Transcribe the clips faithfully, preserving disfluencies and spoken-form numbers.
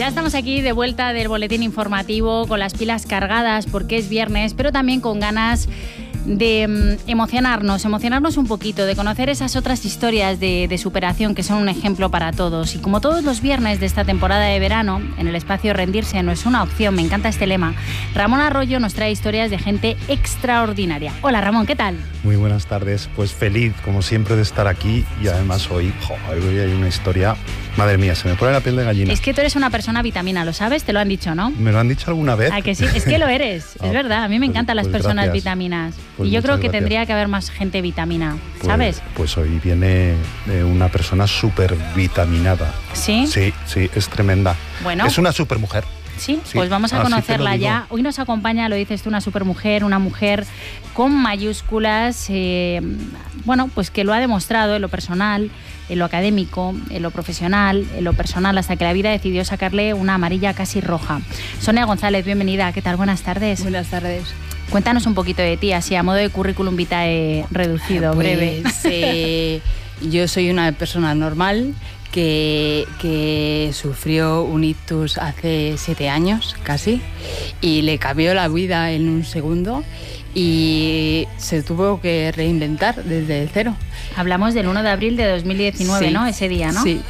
Ya estamos aquí de vuelta del boletín informativo con las pilas cargadas porque es viernes, pero también con ganas de um, emocionarnos, emocionarnos un poquito, de conocer esas otras historias de, de superación que son un ejemplo para todos. Y como todos los viernes de esta temporada de verano, en el espacio Rendirse no es una opción, me encanta este lema, Ramón Arroyo nos trae historias de gente extraordinaria. Hola Ramón, ¿qué tal? Muy buenas tardes, pues feliz como siempre de estar aquí y además hoy, jo, hoy hay una historia, madre mía, se me pone la piel de gallina. Es que tú eres una persona vitamina, ¿lo sabes? Te lo han dicho, ¿no? ¿Me lo han dicho alguna vez? ¿A que sí? Es que lo eres, Ah, es verdad, a mí me pues, encantan las pues personas gracias. vitaminas. Pues y yo creo muchas que gracias. tendría que haber más gente vitamina, ¿sabes? Pues, pues hoy viene eh, una persona súper vitaminada. ¿Sí? Sí, sí, es tremenda. Bueno. Es una supermujer. Sí, Sí, pues vamos a así te lo conocerla digo. ya. Hoy nos acompaña, lo dices tú, una supermujer, una mujer con mayúsculas, eh, bueno, pues que lo ha demostrado en lo personal, en lo académico, en lo profesional, en lo personal, hasta que la vida decidió sacarle una amarilla casi roja. Sonia González, bienvenida. ¿Qué tal? Buenas tardes. Buenas tardes. Cuéntanos un poquito de ti, así a modo de currículum vitae reducido, Pues, breve. eh, yo soy una persona normal que, que sufrió un ictus hace siete años casi y le cambió la vida en un segundo y se tuvo que reinventar desde cero. Hablamos del uno de abril de dos mil diecinueve, Sí. ¿no? Ese día, ¿no? Sí.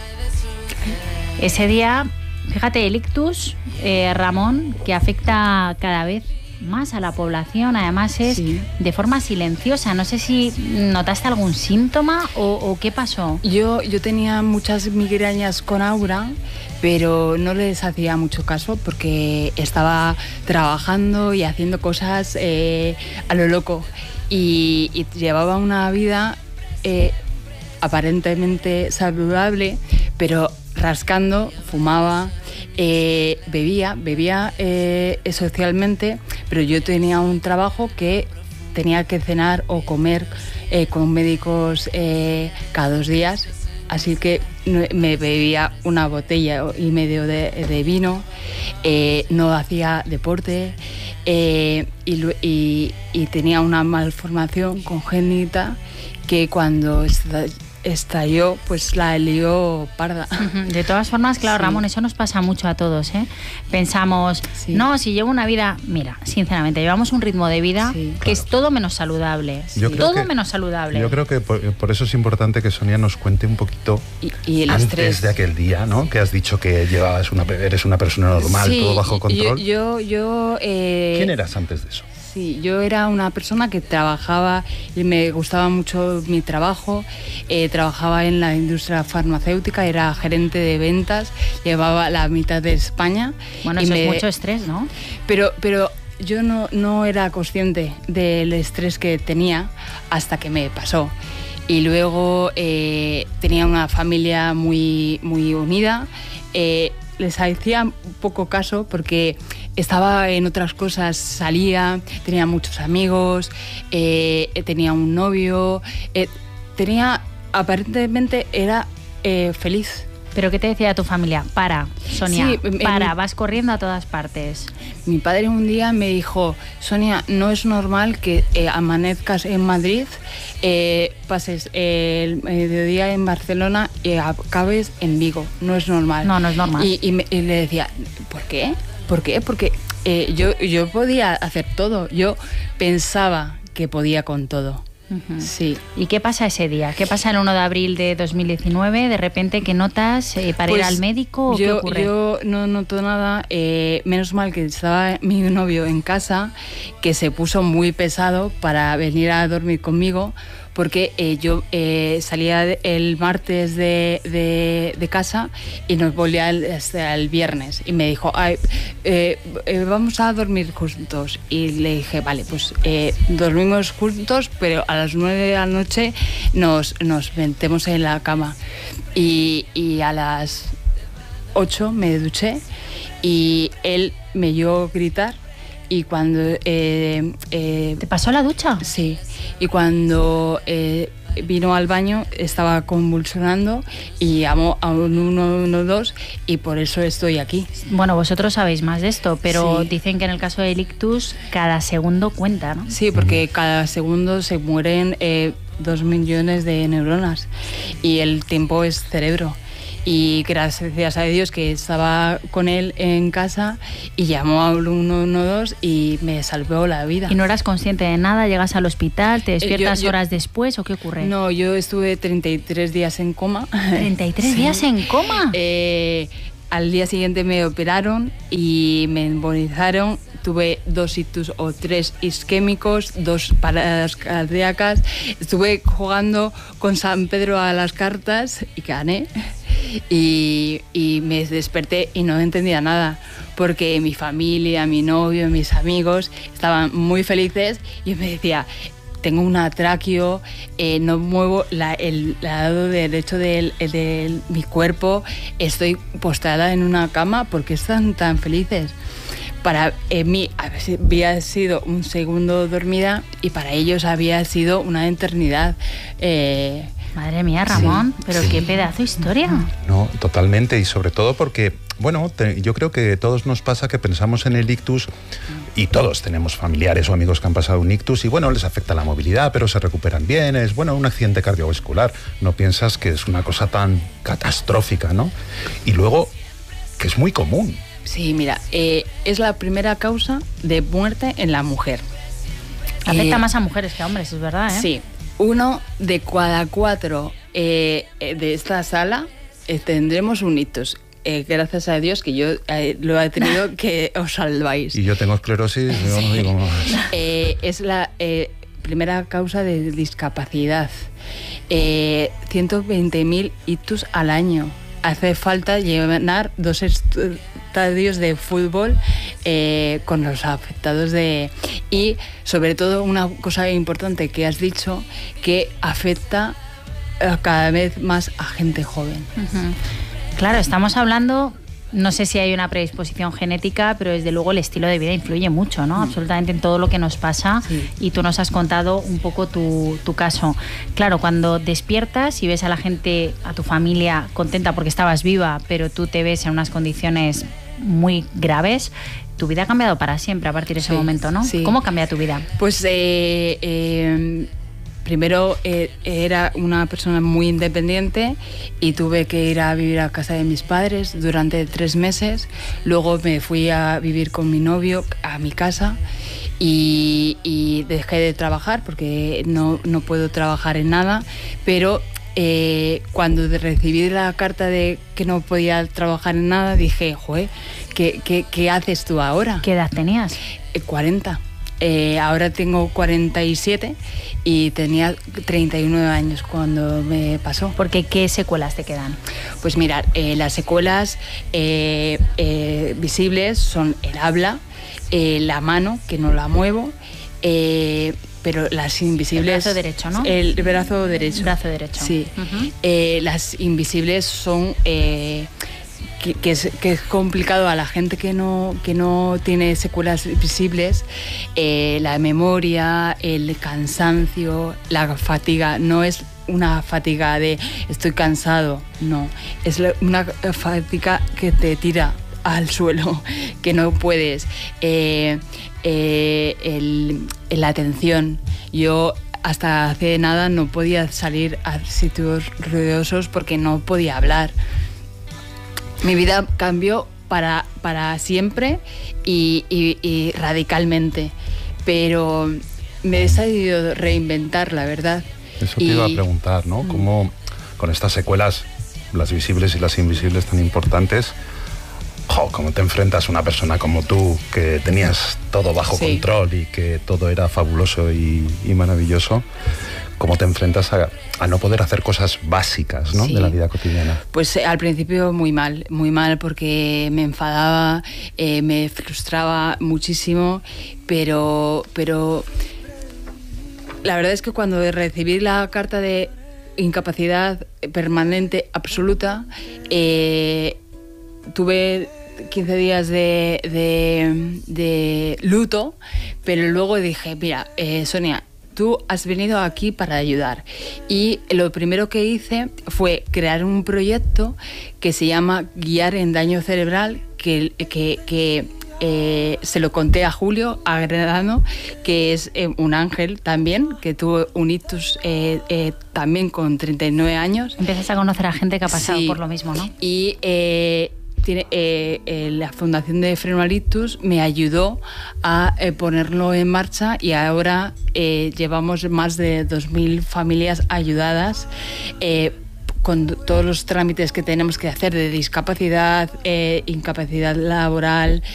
Ese día, fíjate, el ictus, eh, Ramón, que afecta cada vez más a la población, además es Sí. de forma silenciosa. No sé si notaste algún síntoma o, o qué pasó. Yo, yo tenía muchas migrañas con Aura, pero no les hacía mucho caso porque estaba trabajando y haciendo cosas eh, a lo loco y, y llevaba una vida eh, aparentemente saludable, pero rascando, fumaba, eh, bebía, bebía eh, socialmente, pero yo tenía un trabajo que tenía que cenar o comer eh, con médicos eh, cada dos días, así que me bebía una botella y medio de, de vino, eh, no hacía deporte eh, y, y, y tenía una malformación congénita que cuando estalló, pues la lió parda. De todas formas, claro, Sí. Ramón, eso nos pasa mucho a todos, ¿eh? Pensamos, Sí. no, si llevo una vida... Mira, sinceramente, llevamos un ritmo de vida Sí. que Claro. es todo menos saludable. Yo creo Todo que- menos saludable. Yo creo que por, por eso es importante que Sonia nos cuente un poquito Y, y el antes estrés. de aquel día, ¿no? Que has dicho que llevabas una, eres una persona normal, Sí, todo bajo control. Yo, yo, yo, eh, ¿Quién eras antes de eso? Sí, yo era una persona que trabajaba y me gustaba mucho mi trabajo. Eh, trabajaba en la industria farmacéutica, era gerente de ventas, llevaba la mitad de España. Bueno, y eso me- es mucho estrés, ¿no? Pero, pero yo no, no era consciente del estrés que tenía hasta que me pasó. Y luego eh, tenía una familia muy, muy unida. Eh, les hacía poco caso porque estaba en otras cosas, salía, tenía muchos amigos, eh, tenía un novio, eh, tenía, aparentemente era eh, feliz. ¿Pero qué te decía tu familia? Para, Sonia, Sí, em- para, em- vas corriendo a todas partes. Mi padre un día me dijo, Sonia, no es normal que eh, amanezcas en Madrid, eh, pases el mediodía en Barcelona y acabes en Vigo. No es normal. No, no es normal. Y, y me- y le decía, ¿por qué? ¿Por qué? Porque eh, yo, yo podía hacer todo. Yo pensaba que podía con todo. Ujú. Sí. ¿Y qué pasa ese día? ¿Qué pasa el uno de abril de dos mil diecinueve? ¿De repente qué notas eh, para ir Pues al médico o yo, qué ocurre? Yo no noto nada, eh, menos mal que estaba mi novio en casa, que se puso muy pesado para venir a dormir conmigo, porque eh, yo eh, salía de- el martes de, de- de casa y nos volvía el, hasta el viernes. Y me dijo, Ay, eh, eh, vamos a dormir juntos. Y le dije, vale, pues eh, dormimos juntos, pero a las nueve de la noche nos, nos metemos en la cama. Y, y a las ocho me duché y él me oyó gritar y cuando eh, eh, ¿Te pasó la ducha? sí y cuando eh, vino al baño estaba convulsionando y llamó a un uno uno dos y por eso estoy aquí. Bueno, vosotros sabéis más de esto, pero Sí. dicen que en el caso del ictus cada segundo cuenta, ¿no? Sí, porque cada segundo se mueren eh, dos millones de neuronas y el tiempo es cerebro. y gracias a Dios que estaba con él en casa y llamó al uno uno dos y me salvó la vida. ¿Y no eras consciente de nada? ¿Llegas al hospital? ¿Te despiertas yo, yo, horas después o qué ocurre? No, yo estuve treinta y tres días en coma. ¿treinta y tres sí. días en coma? Eh, al día siguiente me operaron y me embolizaron. Tuve dos ictus o tres isquémicos, dos paradas cardíacas. Estuve jugando con San Pedro a las cartas y gané. Y, y me desperté y no entendía nada, porque mi familia, mi novio, mis amigos estaban muy felices y me decía, tengo un atraquio, eh, no muevo la, el lado derecho de, de mi cuerpo, estoy postrada en una cama, ¿por qué están tan felices? Para eh, mí había sido un segundo dormida y para ellos había sido una eternidad. Eh, Madre mía, Ramón, sí, pero sí. Qué pedazo de historia. No, totalmente, y sobre todo porque, bueno, te, yo creo que a todos nos pasa que pensamos en el ictus y todos tenemos familiares o amigos que han pasado un ictus y, bueno, les afecta la movilidad, pero se recuperan bien, es, bueno, un accidente cardiovascular. No piensas que es una cosa tan catastrófica, ¿no? Y luego, que es muy común. Sí, mira, eh, es la primera causa de muerte en la mujer. Afecta eh, más a mujeres que a hombres, es verdad, ¿eh? Sí. Uno de cada cuatro eh, de esta sala eh, tendremos un ictus. Eh, gracias a Dios que yo eh, lo he tenido que os salváis. Y yo tengo esclerosis. Sí. Yo no digo más. Eh, es la eh, primera causa de discapacidad. Eh, ciento veinte mil ictus al año. Hace falta llenar dos estadios de fútbol eh, con los afectados de... Y sobre todo una cosa importante que has dicho, que afecta cada vez más a gente joven. Uh-huh. Claro, estamos hablando... No sé si hay una predisposición genética, pero desde luego el estilo de vida influye mucho, ¿no? Mm. Absolutamente en todo lo que nos pasa. Sí. Y tú nos has contado un poco tu, tu caso. Claro, cuando despiertas y ves a la gente, a tu familia contenta porque estabas viva, pero tú te ves en unas condiciones muy graves, tu vida ha cambiado para siempre a partir de ese sí, momento, ¿no? Sí. ¿Cómo cambia tu vida? Pues eh, eh, primero eh, era una persona muy independiente y tuve que ir a vivir a casa de mis padres durante tres meses. Luego me fui a vivir con mi novio a mi casa y, y dejé de trabajar porque no, no puedo trabajar en nada, pero eh, cuando recibí la carta de que no podía trabajar en nada dije, joder, ¿qué, qué, qué haces tú ahora? ¿Qué edad tenías? Eh, cuarenta. Eh, ahora tengo cuarenta y siete y tenía treinta y nueve años cuando me pasó. Porque ¿qué secuelas te quedan? Pues mirad, eh, las secuelas eh, eh, visibles son el habla, eh, la mano, que no la muevo, eh, pero las invisibles... El brazo derecho, ¿no? El brazo derecho. Brazo derecho. Sí. Uh-huh. eh, las invisibles son... Eh, Que, que, es, que es complicado a la gente que no, que no tiene secuelas visibles, eh, la memoria, el cansancio, la fatiga. No es una fatiga de estoy cansado, no, es una fatiga que te tira al suelo, que no puedes. Eh, eh, el, la atención, yo hasta hace nada no podía salir a sitios ruidosos porque no podía hablar. Mi vida cambió para, para siempre y, y, y radicalmente, pero me he decidido reinventar, la verdad. Eso te y... iba a preguntar, ¿no? ¿Cómo con estas secuelas, las visibles y las invisibles tan importantes, jo, cómo te enfrentas a una persona como tú, que tenías todo bajo sí. control y que todo era fabuloso y, y maravilloso? ¿Cómo te enfrentas a, a no poder hacer cosas básicas, ¿no? Sí. de la vida cotidiana? Pues eh, al principio muy mal, muy mal porque me enfadaba, eh, me frustraba muchísimo, pero, pero la verdad es que cuando recibí la carta de incapacidad permanente absoluta, eh, tuve quince días de, de, de luto, pero luego dije, mira, eh, Sonia, tú has venido aquí para ayudar. Y lo primero que hice fue crear un proyecto que se llama Guiar en Daño Cerebral, que, que, que eh, se lo conté a Julio Agredano, que es eh, un ángel también, que tuvo un ictus eh, eh, también con treinta y nueve años. Empiezas a conocer a gente que ha pasado sí, por lo mismo, ¿no? Y eh, tiene, eh, eh, la Fundación de Freno al Ictus me ayudó a eh, ponerlo en marcha y ahora eh, llevamos más de dos mil familias ayudadas eh, con todos los trámites que tenemos que hacer de discapacidad, eh, incapacidad laboral,